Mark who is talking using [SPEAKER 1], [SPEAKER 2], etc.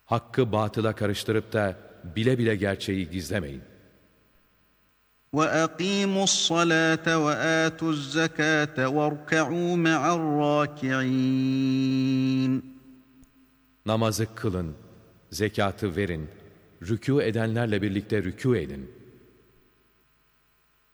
[SPEAKER 1] Hakkı batıla karıştırıp da bile bile gerçeği gizlemeyin.
[SPEAKER 2] وَأَقِيمُوا الصَّلَاةَ وَآتُوا الزَّكَاةَ وَارْكَعُوا مَعَ الرَّاكِعِينَ
[SPEAKER 1] Namazı kılın, zekatı verin, rükû edenlerle birlikte rükû edin.